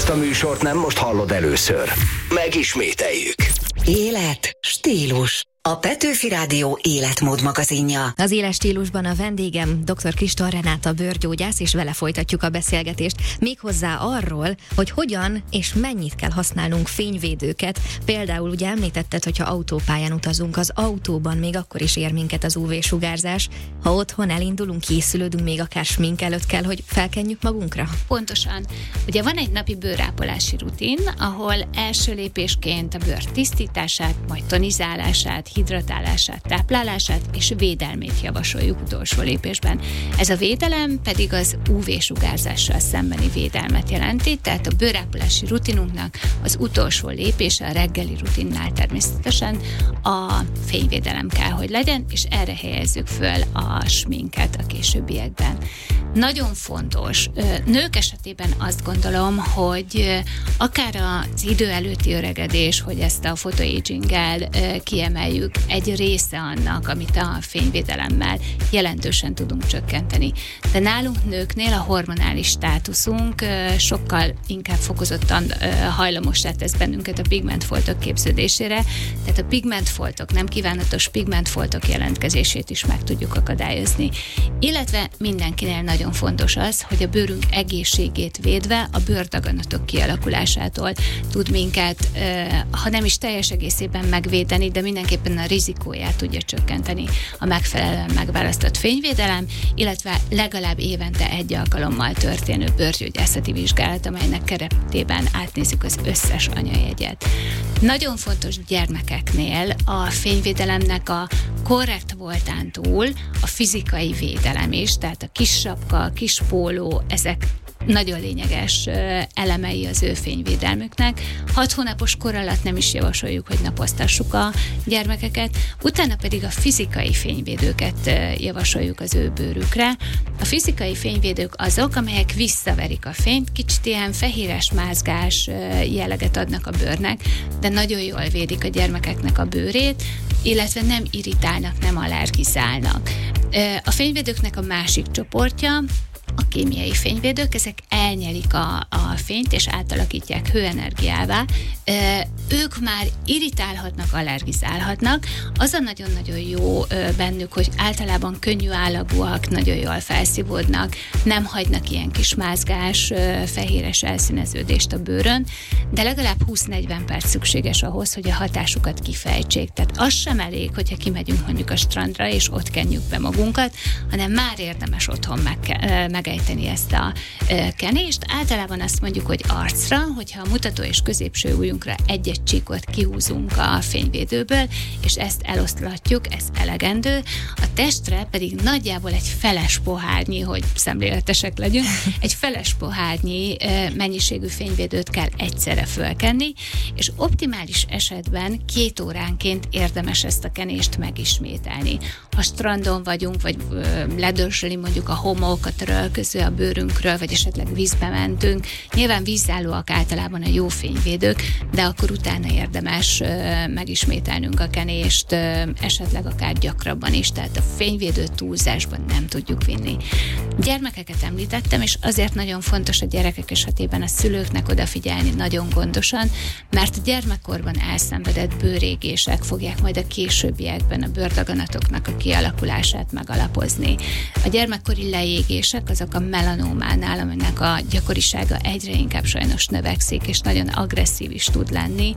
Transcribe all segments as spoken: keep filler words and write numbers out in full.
ezt a műsort nem most hallod először. Megismételjük. Élet, stílus. A Petőfi Rádió életmód magazinja. Az éles stílusban a vendégem dr. Kriston Renáta bőrgyógyász, és vele folytatjuk a beszélgetést. Méghozzá arról, hogy hogyan és mennyit kell használnunk fényvédőket. Például ugye említetted, hogyha autópályán utazunk, az autóban még akkor is ér minket az ú vé-sugárzás. Ha otthon elindulunk, készülődünk, még akár smink előtt kell, hogy felkenjük magunkra? Pontosan. Ugye van egy napi bőrápolási rutin, ahol első lépésként a bőr tisztítását, majd tonizálását, hidratálását, táplálását és védelmét javasoljuk utolsó lépésben. Ez a védelem pedig az ú vé-sugárzással szembeni védelmet jelenti, tehát a bőrápolási rutinunknak az utolsó lépése a reggeli rutinnál természetesen a fényvédelem kell, hogy legyen, és erre helyezzük föl a sminket a későbbiekben. Nagyon fontos. Nők esetében azt gondolom, hogy akár az idő előtti öregedés, hogy ezt a photoaging-el kiemeljük, egy része annak, amit a fényvédelemmel jelentősen tudunk csökkenteni. De nálunk nőknél a hormonális státuszunk sokkal inkább fokozottan hajlamossá tesz bennünket a pigmentfoltok képződésére, tehát a pigmentfoltok, nem kívánatos pigmentfoltok jelentkezését is meg tudjuk akadályozni. Illetve mindenkinél nagyon fontos az, hogy a bőrünk egészségét védve a bőrdaganatok kialakulásától tud minket, ha nem is teljes egészében megvédeni, de mindenképpen a rizikóját tudja csökkenteni a megfelelően megválasztott fényvédelem, illetve legalább évente egy alkalommal történő bőrgyógyászati vizsgálat, amelynek keretében átnézzük az összes anyajegyet. Nagyon fontos gyermekeknél a fényvédelemnek a korrekt voltán túl a fizikai védelem is, tehát a kis sapka, a kis póló, ezek nagyon lényeges elemei az ő fényvédelmüknek. Hat hónapos kor alatt nem is javasoljuk, hogy napoztassuk a gyermekeket, utána pedig a fizikai fényvédőket javasoljuk az ő bőrükre. A fizikai fényvédők azok, amelyek visszaverik a fényt, kicsit ilyen fehéres mázgás jelleget adnak a bőrnek, de nagyon jól védik a gyermekeknek a bőrét, illetve nem irritálnak, nem allergizálnak. A fényvédőknek a másik csoportja a kémiai fényvédők, ezek elnyelik a, a fényt, és átalakítják hőenergiává. E, ők már irritálhatnak, allergizálhatnak. Az a nagyon-nagyon jó bennük, hogy általában könnyű állagúak, nagyon jól felszívódnak, nem hagynak ilyen kis mázgás, fehéres elszíneződést a bőrön, de legalább húsz-negyven perc szükséges ahhoz, hogy a hatásukat kifejtsék. Tehát az sem elég, hogyha kimegyünk mondjuk a strandra, és ott kenjük be magunkat, hanem már érdemes otthon meg, megejteni ezt a kenést. Általában azt mondjuk, hogy arcra, hogyha a mutató és középső ujjunkra egy-egy csíkot kihúzunk a fényvédőből, és ezt eloszlatjuk, ez elegendő. A testre pedig nagyjából egy feles pohárnyi, hogy szemléletesek legyünk, egy feles pohárnyi mennyiségű fényvédőt kell egyszerre fölkenni, és optimális esetben két óránként érdemes ezt a kenést megismételni. Ha strandon vagyunk, vagy ledörzsöli mondjuk a homok, a törölköző a bőrünkről, vagy esetleg vízbe mentünk. Nyilván vízállóak általában a jó fényvédők, de akkor utána érdemes ö, megismételnünk a kenést, ö, esetleg akár gyakrabban is, tehát a fényvédő túlzásban nem tudjuk vinni. Gyermekeket említettem, és azért nagyon fontos a gyerekek esetében a szülőknek odafigyelni nagyon gondosan, mert a gyermekkorban elszenvedett bőrégések fogják majd a későbbiekben a bőrdaganatoknak a kialakulását megalapozni. A gyermekkori leégések azok a melanómánál, aminek a gyakorisága egyre inkább sajnos növekszik, és nagyon agresszív is tud lenni.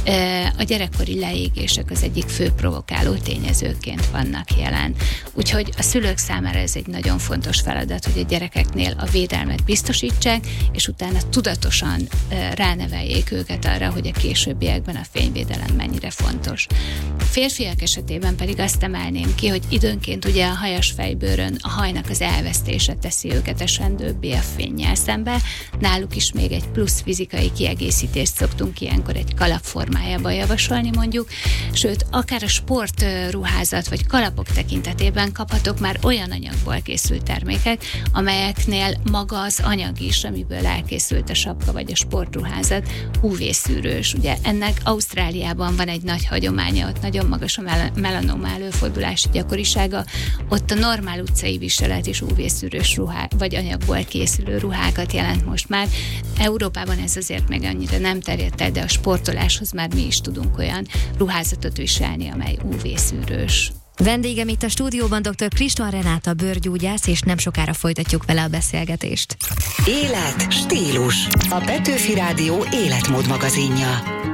A gyerekkori leégések az egyik fő provokáló tényezőként vannak jelen. Úgyhogy a szülők számára ez egy nagyon fontos feladat, hogy a gyerekeknél a védelmet biztosítsák, és utána tudatosan ráneveljék őket arra, hogy a későbbiekben a fényvédelem mennyire fontos. Férfiak esetében pedig azt emelném ki, hogy időnként ugye a hajas fejbőrön a hajnak az elvesztése teszi őket esendőbbé a fénnyel szembe. Náluk is még egy plusz fizikai kiegészítést szoktunk ilyenkor egy kalap formájában javasolni mondjuk, sőt, akár a sportruházat vagy kalapok tekintetében kaphatok már olyan anyagból készült termékek, amelyeknél maga az anyag is, amiből elkészült a sapka vagy a sportruházat, ú vé-szűrős. Ugye ennek Ausztráliában van egy nagy hagyománya, ott nagyon magas a melanoma előfordulási gyakorisága, ott a normál utcai viselet és ú vé-szűrős ruhák ruhá, vagy anyagból készülő ruhákat jelent most már. Európában ez azért még annyira nem terjedt el, de a sportoláshoz már mi is tudunk olyan ruházatot viselni, amely ú vé-szűrős. Vendégem itt a stúdióban dr. Kriston Renáta bőrgyógyász, és nem sokára folytatjuk vele a beszélgetést. Élet, stílus. A Petőfi Rádió életmód magazinja.